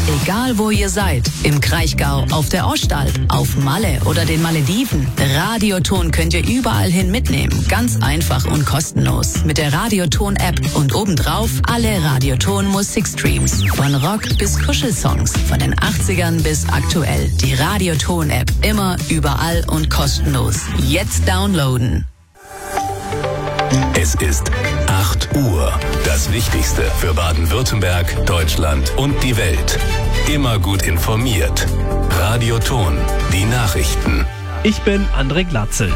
Egal wo ihr seid, im Kraichgau, auf der Ostalb, auf Malle oder den Malediven, Radioton könnt ihr überall hin mitnehmen. Ganz einfach und kostenlos. Mit der Radioton-App und obendrauf alle Radioton-Musikstreams. Von Rock bis Kuschelsongs, von den 80ern bis aktuell. Die Radioton-App, immer, überall und kostenlos. Jetzt downloaden. Es ist 8 Uhr. Das Wichtigste für Baden-Württemberg, Deutschland und die Welt. Immer gut informiert. Radioton, die Nachrichten. Ich bin André Glatzel.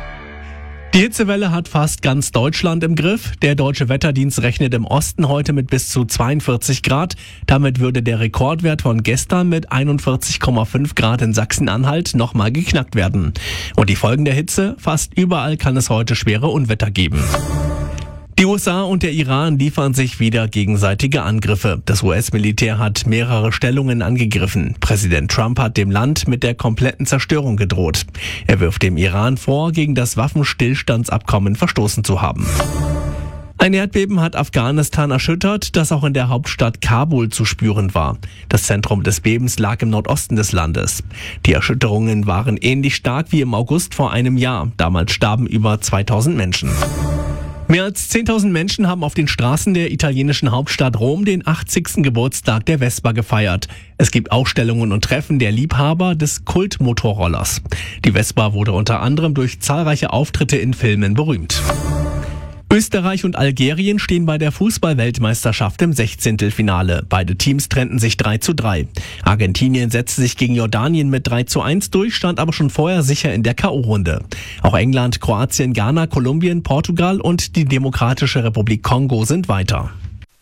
Die Hitzewelle hat fast ganz Deutschland im Griff. Der Deutsche Wetterdienst rechnet im Osten heute mit bis zu 42 Grad. Damit würde der Rekordwert von gestern mit 41,5 Grad in Sachsen-Anhalt nochmal geknackt werden. Und die Folgen der Hitze? Fast überall kann es heute schwere Unwetter geben. Die USA und der Iran liefern sich wieder gegenseitige Angriffe. Das US-Militär hat mehrere Stellungen angegriffen. Präsident Trump hat dem Land mit der kompletten Zerstörung gedroht. Er wirft dem Iran vor, gegen das Waffenstillstandsabkommen verstoßen zu haben. Ein Erdbeben hat Afghanistan erschüttert, das auch in der Hauptstadt Kabul zu spüren war. Das Zentrum des Bebens lag im Nordosten des Landes. Die Erschütterungen waren ähnlich stark wie im August vor einem Jahr. Damals starben über 2000 Menschen. Mehr als 10.000 Menschen haben auf den Straßen der italienischen Hauptstadt Rom den 80. Geburtstag der Vespa gefeiert. Es gibt Ausstellungen und Treffen der Liebhaber des Kultmotorrollers. Die Vespa wurde unter anderem durch zahlreiche Auftritte in Filmen berühmt. Österreich und Algerien stehen bei der Fußball-Weltmeisterschaft im 16. Finale. Beide Teams trennten sich 3:3. Argentinien setzte sich gegen Jordanien mit 3:1 durch, stand aber schon vorher sicher in der K.O.-Runde. Auch England, Kroatien, Ghana, Kolumbien, Portugal und die Demokratische Republik Kongo sind weiter.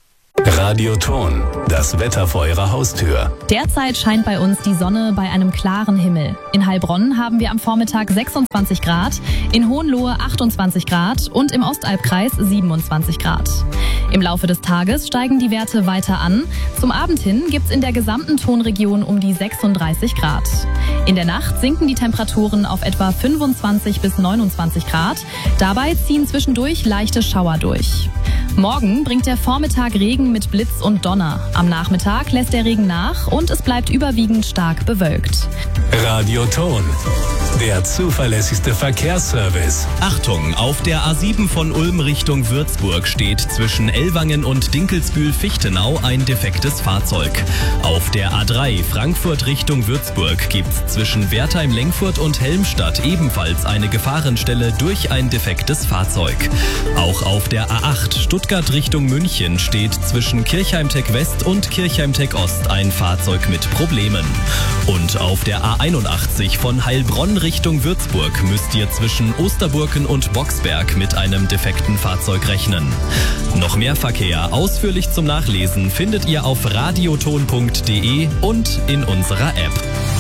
Radioton, das Wetter vor Ihrer Haustür. Derzeit scheint bei uns die Sonne bei einem klaren Himmel. In Heilbronn haben wir am Vormittag 26 Grad, in Hohenlohe 28 Grad und im Ostalbkreis 27 Grad. Im Laufe des Tages steigen die Werte weiter an. Zum Abend hin gibt's in der gesamten Tonregion um die 36 Grad. In der Nacht sinken die Temperaturen auf etwa 25 bis 29 Grad. Dabei ziehen zwischendurch leichte Schauer durch. Morgen bringt der Vormittag Regen mit Blitz und Donner. Am Nachmittag lässt der Regen nach und es bleibt überwiegend stark bewölkt. Radioton, der zuverlässigste Verkehrsservice. Achtung, auf der A7 von Ulm Richtung Würzburg steht zwischen Ellwangen und Dinkelsbühl-Fichtenau ein defektes Fahrzeug. Auf der A3 Frankfurt Richtung Würzburg gibt's zwischen Wertheim-Lengfurt und Helmstadt ebenfalls eine Gefahrenstelle durch ein defektes Fahrzeug. Auch auf der A8 Stuttgart Richtung München steht zwischen Kirchheimteck West und Kirchheimteck Ost ein Fahrzeug mit Problemen. Und auf der A81 von Heilbronn Richtung Würzburg müsst ihr zwischen Osterburken und Boxberg mit einem defekten Fahrzeug rechnen. Noch mehr Verkehr ausführlich zum Nachlesen findet ihr auf radioton.de und in unserer App.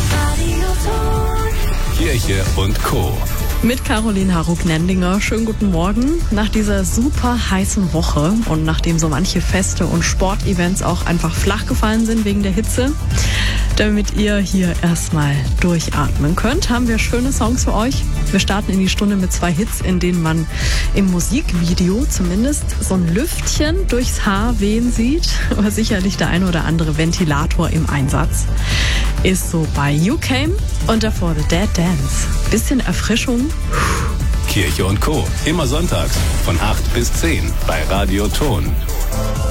Kirche und Co. Mit Caroline Haruk-Nendinger. Schönen guten Morgen. Nach dieser super heißen Woche und nachdem so manche Feste und Sportevents auch einfach flach gefallen sind wegen der Hitze, damit ihr hier erstmal durchatmen könnt, haben wir schöne Songs für euch. Wir starten in die Stunde mit 2 Hits, in denen man im Musikvideo zumindest so ein Lüftchen durchs Haar wehen sieht, aber sicherlich der ein oder andere Ventilator im Einsatz ist so bei You Came und davor The Dead Dance. Bisschen Erfrischung. Kirche und Co. Immer sonntags von 8 bis 10 bei Radioton.